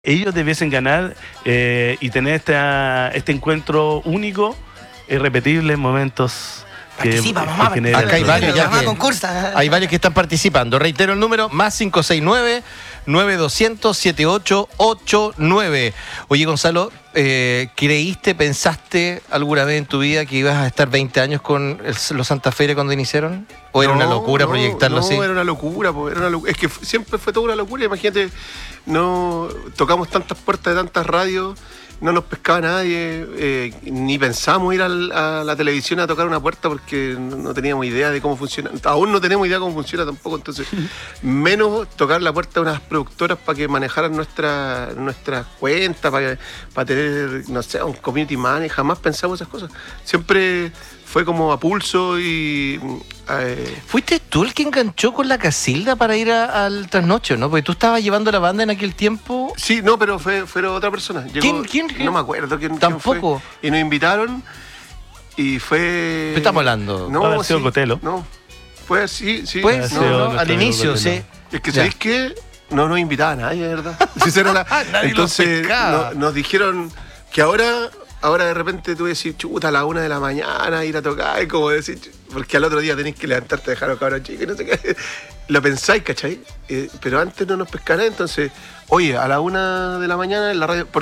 ellos debiesen ganar y tener este encuentro único, irrepetible en momentos que generan. Acá hay varios ya hay varios que están participando. Reitero el número, +569 9200 7889. Oye, Gonzalo, pensaste alguna vez en tu vida que ibas a estar 20 años con los Santa Fe cuando iniciaron? ¿O era una locura proyectarlo así? No, era una locura, es que siempre fue toda una locura. Imagínate, no tocamos tantas puertas de tantas radios, no nos pescaba nadie, ni pensamos ir a la televisión a tocar una puerta porque no teníamos idea de cómo funciona. Aún no tenemos idea de cómo funciona tampoco, entonces menos tocar la puerta de unas productoras para que manejaran nuestras cuentas, para tener, no sé, un community manager. Jamás pensamos esas cosas. Siempre fue como a pulso y... ¿Fuiste tú el que enganchó con la Casilda para ir al trasnocho, no? Porque tú estabas llevando la banda en aquel tiempo. Sí, no, pero fue otra persona. Llegó, ¿Quién? No me acuerdo quién Tampoco. Fue. Y nos invitaron y fue... ¿Qué estamos hablando? No, sí, Cotelo. No, fue así, sí. Pues no, al inicio, sí. Es que ¿sabéis qué? No nos invitaba a nadie, de verdad. Entonces nos dijeron que ahora de repente tú decís, chuta, a la 1 de la mañana ir a tocar, y como decir, porque al otro día tenés que levantarte a dejar a los cabros chicos, no sé qué. Lo pensáis, ¿cachai? Pero antes no nos pescaran, entonces, oye, a la 1 de la mañana en la radio.